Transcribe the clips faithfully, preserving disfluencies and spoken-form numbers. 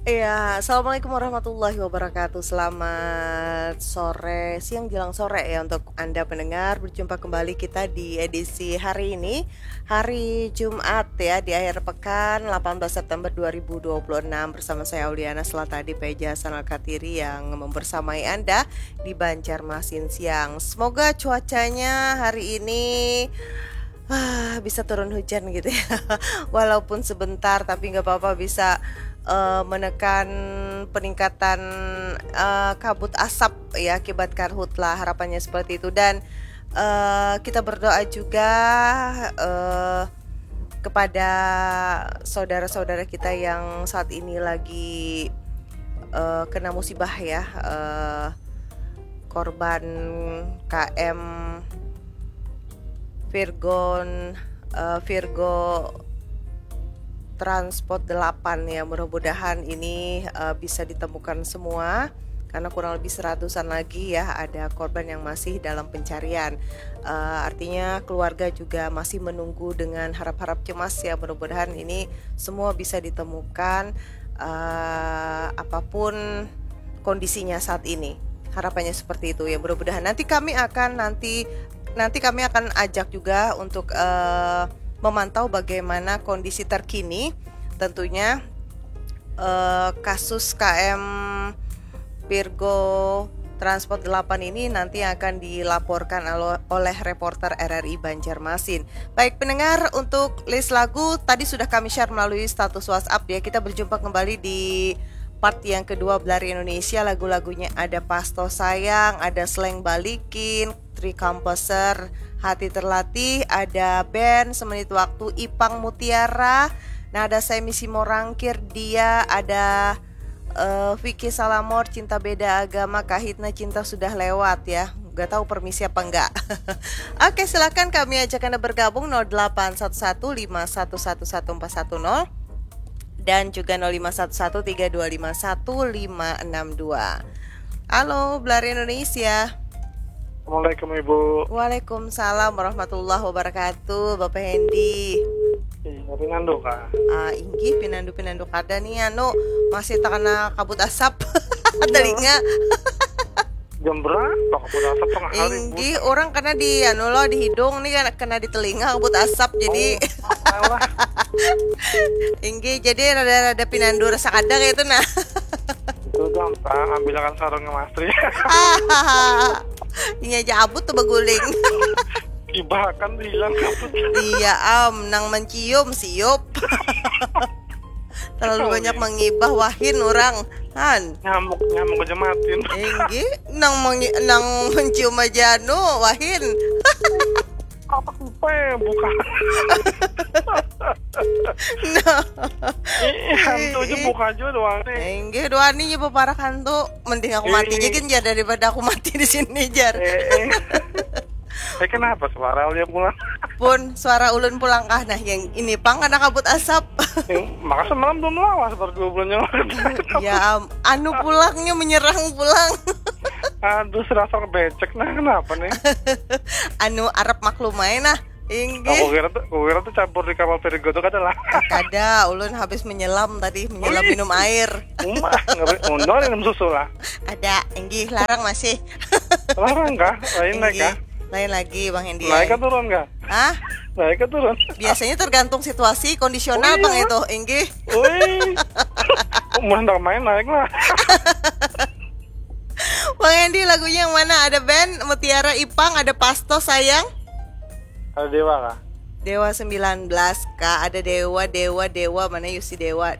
Iya, assalamualaikum warahmatullahi wabarakatuh. Selamat sore, siang jelang sore ya untuk Anda pendengar. Berjumpa kembali kita di edisi hari ini, hari Jumat ya, di akhir pekan delapan belas September dua ribu dua puluh enam bersama saya Auliana Selatadi Peja Sanal Katiri yang membersamai Anda di Banjarmasin siang. Semoga cuacanya hari ini ah, bisa turun hujan gitu ya. Walaupun sebentar tapi nggak apa-apa bisa eh, menekan peningkatan eh, kabut asap ya akibat karhutlah, harapannya seperti itu. Dan eh, kita berdoa juga eh, kepada saudara-saudara kita yang saat ini lagi eh, kena musibah ya, eh, korban K M Virgon eh, Virgo Transport delapan ya. Mudah-mudahan ini uh, bisa ditemukan semua karena kurang lebih seratusan lagi ya ada korban yang masih dalam pencarian. Uh, artinya keluarga juga masih menunggu dengan harap-harap cemas ya. Mudah-mudahan ini semua bisa ditemukan uh, apapun kondisinya saat ini. Harapannya seperti itu ya. Mudah-mudahan nanti kami akan nanti nanti kami akan ajak juga untuk uh, memantau bagaimana kondisi terkini tentunya eh, kasus K M Virgo Transport delapan ini nanti akan dilaporkan oleh reporter R R I Banjarmasin. Baik pendengar, untuk list lagu tadi sudah kami share melalui status WhatsApp ya. Kita berjumpa kembali di part yang kedua Belari Indonesia. Lagu-lagunya ada Pasto Sayang, ada Slang Balikin, Tri Komposer, Hati Terlatih, ada band Semenit Waktu, Ipang Mutiara, nah ada Saya Misi Morangkir, dia ada uh, Vicky Salamor, Cinta Beda Agama, Kahitna Cinta Sudah Lewat ya. Gak tahu permisi apa enggak. Oke, silakan kami ajak Anda bergabung nol delapan satu satu lima satu satu satu empat satu nol dan juga nol lima satu satu tiga dua lima satu lima enam dua. Halo, Belari Indonesia. Assalamualaikum Ibu. Waalaikumsalam warahmatullahi wabarakatuh, Bapak Hendi. Iya, Pinando Kak. Ah, inggi pinandu-pinandu kada nih anu masih terkena kabut asap Iya. telinga. Jam berapa kabut asap tengah hari? Inggi orang kena di anu loh di hidung nih kan kena di telinga kabut asap jadi Oh, alah. inggi jadi rada-rada pinandu rasa kada kayak itu nah. Itu gampang, ambilkan sarungnya Mas Tri. Ini aja abut tuh beguling. Ibahakan hilang kabut. Iya am nang mencium siup. Terlalu banyak mengibah wahin orang han. Nyamuk, nyamuk aja matiin. Enggi nang mengi, nang mencium aja nu wahin. Apa kupe buka? Nah, Ih, hantu aja buka aja doang nih. enggi doa nih ya parah hantu. Mending aku mati aja kan jar daripada aku mati di sini jar. Eh, eh. Eh, kenapa suara dia pulang? Pun suara ulun pulang kah nah yang ini pang karena kabut asap. Eh, Maka semalam belum lawas baru dua bulan yang lalu. Ya am, anu pulangnya menyerang pulang. Aduh, serasa becek. Nah, kenapa nih? Anu Arab maklum aja nah. Inggi. Aku kira tuh, aku kira tuh campur di kapal Virgo tuh kan lah. Kada, ulun habis menyelam tadi, menyelam minum air. Umah, nggak undur minum susu lah. Ada, Enggi larang masih. Larang kah? Lain naik Enggi, kah? lain lagi Bang Hendi. Naik kah turun kah? Hah? Naik kah turun? Biasanya tergantung situasi kondisional Oh, iya. Bang itu, Enggi. Wih, umah nggak main naik lah. Bang Hendi lagunya yang mana? Ada band Mutiara Ipang, ada Pasto Sayang. Ada dewa kah? Dewa sembilan belas Kak, ada Dewa, Dewa, Dewa, mana Yusi Dewa?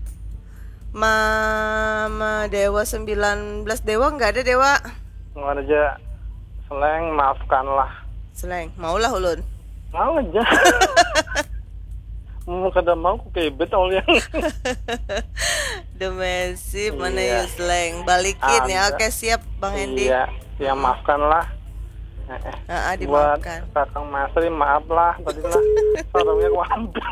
Mama Dewa sembilan belas Dewa nggak ada Dewa. Nggak ada aja. Seleng, maafkanlah. Seleng, maulah ulun. Mau aja. Mau kada mau ku kebet awalnya. Domestik mana Iya. yuk Seleng balikin ya. Ada. Oke siap Bang Hendi. Iya, ya maafkanlah. Eh, eh. Ah, ah, Buat dimaafkan. Kakang Masri, maaf lah tadi lah sarungnya aku ambil.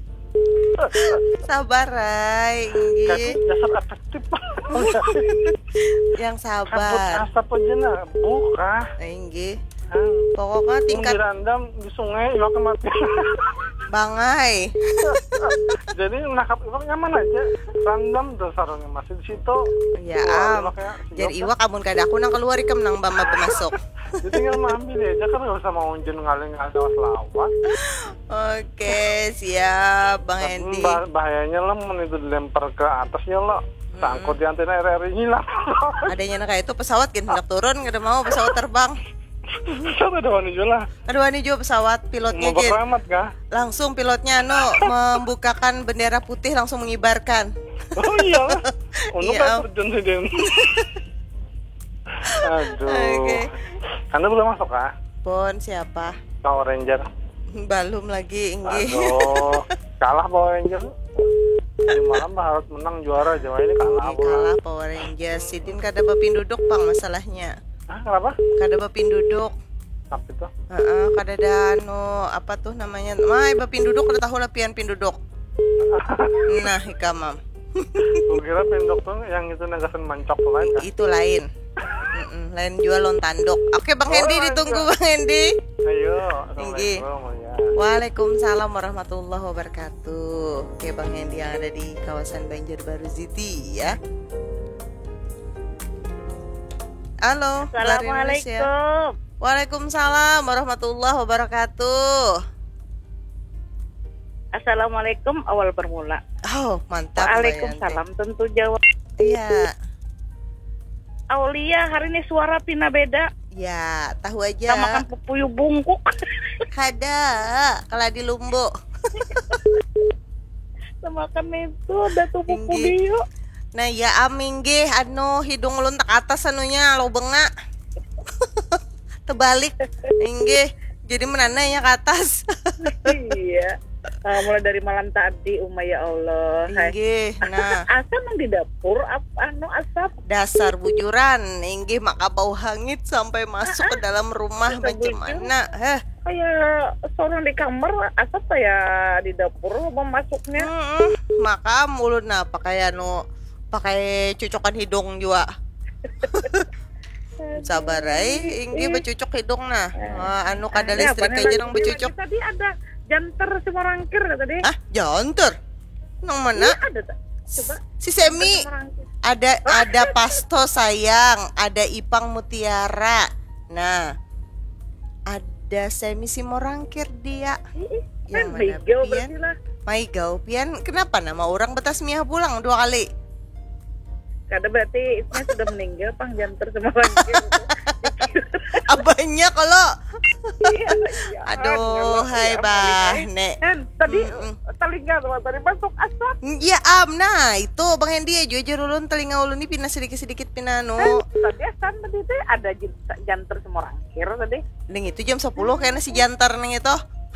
Sabar Rai Kakak Inggi. dasar efektif. Yang Kabut sabar asap aja nah buka. Inggi. Pokoknya Yung tingkat dirandam di sungai, iwaknya mati. bangai. Jadi nakap iwak nyaman aja. Randam tuh sarungnya masih di situ. Ya Wah, am. iwaknya Jadi siok, iwak amun kada aku nang keluar ikam nang bama masuk. Jadi tinggal ambil aja kan nggak usah mau unjun ngaling-ngaling lawan. Oke, siap Bang Tapi Hendy. bah- bahayanya lo men itu dilempar ke atasnya lo. Sangkut di antena R R I hilang. Adanya na kayak itu pesawat kan hendak turun, kada mau pesawat terbang. Coba ada warna juga lah. Aduh ini juga pesawat pilotnya Mau Gin. beramat kah? Langsung pilotnya no membukakan bendera putih langsung mengibarkan. Oh iya lah. Untuk Iya, kan Am. terjun sih dia. Aduh. Oke. Anda belum masuk kah? Pon siapa? Power Ranger. Belum lagi Inggi. Aduh. Kalah Power Ranger. Di malam harus menang juara Jawa ini kalah. Ini kalah Power Rangers. Sidin kada bapin duduk Pang masalahnya. Hah, kenapa? Kada bapin duduk. Apa itu? Heeh, kada ada anu apa tuh namanya? Mai bapin duduk kada tahu lah pian pin duduk. Nah, ikamam. Gue kira pendok tuh yang itu negasan mancok lain kan? Itu lain. Mm-mm, lain jual lontandok. Oke Bang Oh, Hendy lain ditunggu jual. Bang Hendy. Ayo, Tinggi. Assalamualaikum ya. Waalaikumsalam warahmatullahi wabarakatuh. Oke Bang Hendy yang ada di kawasan Banjarbaru City ya. Halo, dari Indonesia. Assalamualaikum. Waalaikumsalam warahmatullahi wabarakatuh. Assalamualaikum awal bermula. Oh, mantap Mbak Waalaikumsalam tentu jawab. Yanti. Iya. Aulia hari ini suara Pina beda. Ya, tahu aja. Sama kan pupuyu bungkuk. Kada, kalau di Lumbuk. Sama kan itu ada tuh pupu Tinggi. dia. Nah, ya amingge anu hidung ulun tak atas anunya lo bengak. Terbalik. Inggih. Jadi menana ya ke atas. Iya. Ah, mulai dari malam tadi Uma ya Allah. Hai. Inggih. Nah, Asap emang di dapur apa anu asap? dasar bujuran. Inggih maka bau hangit sampai masuk ke dalam rumah Dasar macam bujur. mana. Heh. Kayak seorang di kamar asap kayak di dapur memasuknya. Mm-mm. Maka mulut nah pakai anu pakai cucokan hidung juga. Sabar ai, inggih becucuk hidung nah. Ah, anu kada Ini listrik apa nih aja lagi? nang becucuk. Tadi ada janter si Morangkir tadi. Ah, janter. Nang mana? Iya, ada tak? Coba. Si Semi Janter Morangkir. ada ada Pasto sayang, ada Ipang Mutiara. Nah, ada Semi si Morangkir dia. Ih, Yang kan mana, hijau Pian? berarti lah. Mai gau pian, kenapa nama orang betas mia pulang dua kali? Kada berarti isnya sudah meninggal pang janter si Morangkir. Abahnya kalau Iya, iya. aduh, hai bah, nek. Kan tadi Mm-mm. telinga tuh tadi masuk asap. Ya am, nah itu Bang Hendy ya jujur ulun telinga ulun ini pindah sedikit-sedikit pindah nu. Kan tadi kan tadi teh ada jin- janter si Morangkir tadi. Neng itu jam sepuluh kayaknya si jantar neng itu.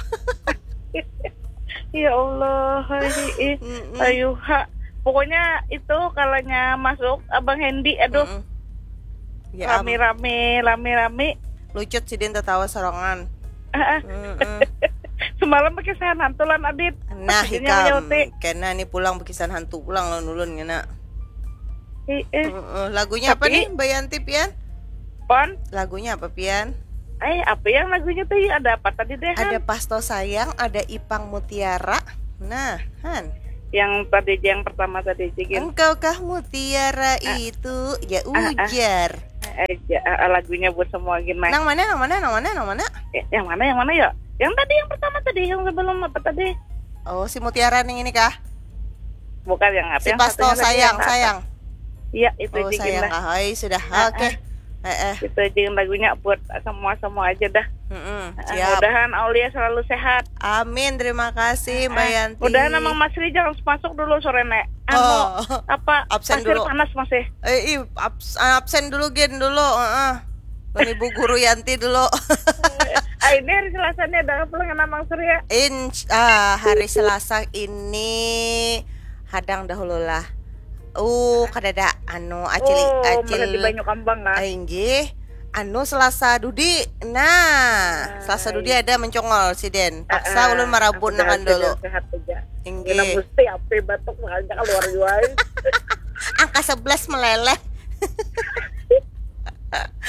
Ya Allah, hai, ih, Mm-mm. ayo ha. Pokoknya itu kalanya masuk Abang Hendy, aduh, Mm-mm. Ya am, rame-rame, rame-rame. lucut si Din tertawa sorongan. Ah, ah. Mm-mm. Semalam pakai sahan hantulan Adit. Nah Akhirnya hikam, menyauti. karena nih pulang bekisan hantu pulang ulun ulun ngena. Eh, eh, Mm-mm. Lagunya apa Tapi- nih Mbak Yanti Pian? Pon, Lagunya apa Pian? eh apa yang lagunya tuh? Ada apa tadi deh? Han? Ada Pasto sayang, ada Ipang Mutiara. Nah, Han. Yang tadi yang pertama tadi gitu. Engkaukah mutiara itu? Ya ah. ujar. Eh, ja- ah, lagunya buat semua gimana? Nang mana? Nang mana? Nang mana? Nang mana? Eh, yang mana? Yang mana ya? Yang tadi yang pertama tadi, yang sebelum apa tadi? Oh, si mutiara ning ini kah? Bukan yang apa? Si yang Pasto satunya lagi sayang, yang atas. sayang. Iya, itu Oh, juga sayang lah. kah? Hai, sudah. Ah, Oke. Eh, eh. Itu aja yang lagunya buat semua semua aja dah. Mm-mm, Ah, siap. Mudahan Aulia selalu sehat. Amin, terima kasih Mbak Ah, Yanti. Mudahan emang Mas Ri jangan masuk dulu sore nek. Anu, Oh, apa? absen pasir dulu. panas masih. eh, ih, abs- absen dulu gen dulu, heeh. Uh, Ibu Guru Yanti dulu. Ah, ini hari Selasa nih ada pulangan Mang Surya. In ah, hari Selasa ini hadang dahulu lah. Uh, kadada anu acili Oh, acil mana di Banyu Kambang kan? Inggih. Anu Selasa Dudi. Nah, Selasa Dudi ada mencongol si Den. Paksa ulun marabun nakan dulu. Sehat aja. Kita Inggih. mesti apa batuk makanya keluar jual. Angka sebelas meleleh.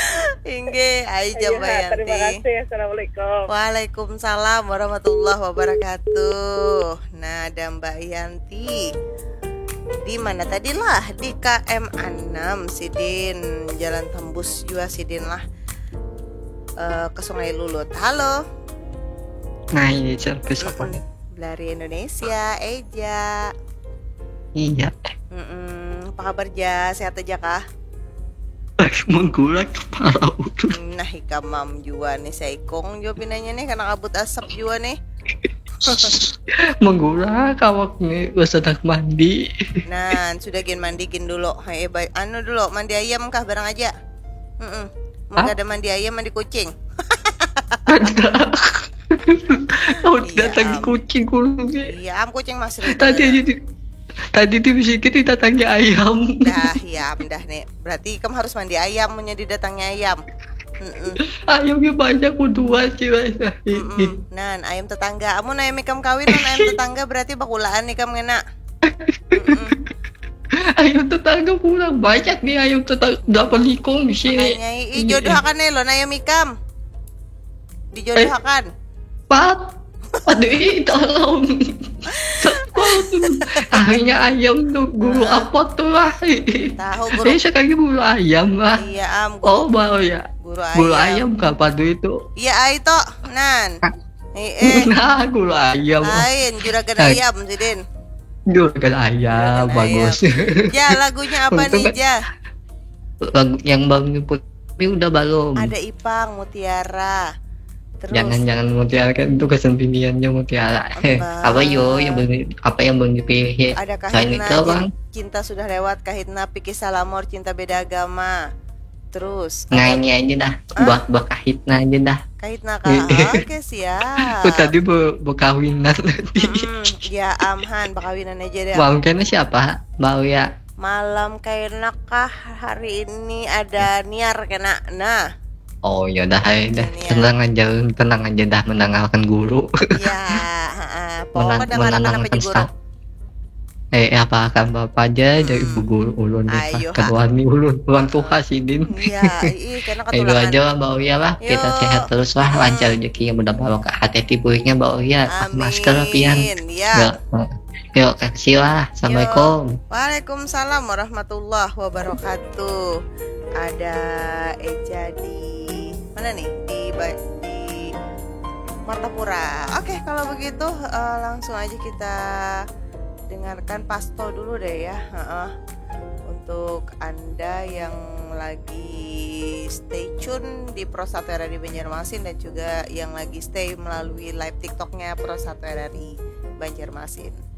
Inge, ayo Iya, Mbak Yanti. terima kasih. Assalamualaikum. Waalaikumsalam warahmatullahi wabarakatuh. Nah, ada Mbak Yanti. Di mana tadi lah? Di K M enam Sidin, Jalan Tembus juga Sidin lah. Eh, ke Sungai Lulut. Halo. Nah ini sampai siapa nih? Dari Indonesia, Eja. Iya. Mm-mm. Apa kabar Ja? Sehat aja kah? Menggulak kepala udah. Nah, ikamam juga nih saya ikong juga pinanya nih karena kabut asap juga nih. Menggulak awak nih sedang mandi. Nah, sudah gin mandikin dulu. Hei, baik anu dulu mandi ayam kah bareng aja. Mm Mau ada mandi ayam, mandi kucing. Ada. Oh, Iya, datangi Am. kucing kulungnya. Iya, am kucing masih ribet. Tadi aja di, tadi di bisikin didatangi ayam. Dah, ya, dah nih. Berarti kamu harus mandi ayam, punya didatangnya ayam. Mm-mm. Ayamnya banyak dua sih mas. Mm-mm. Nah, ayam tetangga. Amun ayam ikam kawin, non ayam tetangga berarti bakulaan ikam ngena. Mm-mm. Ayam tetangga kurang banyak nih ayam tetangga dapat likong di sini. Makanya, i jodohakan nih lo, ayam ikam. Dijodohakan. Pat, aduh ini tolong. Akhirnya ayam tuh guru apa tuh lah? Tahu guru. Eh sekali guru ayam lah. Iya, am guru, Oh baru ya. guru ayam. Guru ayam kapan tuh itu? Iya, ai to. Nan. Eh, eh. Nah guru ayam. Lain juragan Nah. ayam Sidin. Juragan ayam Juragan bagus. Ja, lagunya apa Untung nih, kan- Ja? Lagu yang bang nyebut ini udah belum. Ada Ipang, Mutiara. Terus Jangan-jangan Mutiara kan itu kesempiniannya Mutiara. Apa? Apa yo yang bang, apa yang bang dipilih? ada Selain Kahitna, itu bang. Cinta Sudah Lewat, Kahitna, Pikir Salamor, Cinta Beda Agama. Terus Nah ada ini aja dah. Ah? Buat bakahitna aja dah. Kahitna kah? Oke, siap. Aku tadi be berkawinan tadi. Mm, ya amhan, bakawinan aja deh. Bang kena siapa? Bau ya. Malam kayaknya kah hari ini ada Niar kena. Nah, Oh ya dah, dah Ini ya. tenang aja, tenang aja dah mendengarkan guru. ya, heeh. Pokoknya Menang- dengarkan apa menenangkan guru. staff. Eh apa akan bapak aja jadi ibu guru ulun Ayo, deh kedua nih ulun ulun tuha sidin. Iya, ih karena Eh itu ketulangan. aja lah Mbak Uya lah, kita Yo. sehat terus lah, Hmm. lancar rezekinya mudah barokah hati-hati buriknya Mbak Uya, pakai masker lah pian. Ya. Yuk, yuk kasih lah, assalamualaikum. Waalaikumsalam warahmatullahi wabarakatuh. Ada Eja di mana nih? Di Ba- di Martapura. Oke, kalau begitu eh, langsung aja kita dengarkan Pasto dulu deh ya. Heeh. Untuk Anda yang lagi stay tune di Pro satu R R I Banjarmasin dan juga yang lagi stay melalui live TikToknya Pro satu R R I Banjarmasin.